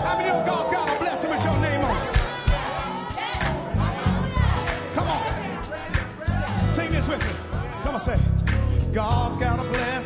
How many of God's got a blessing with your name on it? Come on. Sing this with me. Come on, say. God's got a blessing.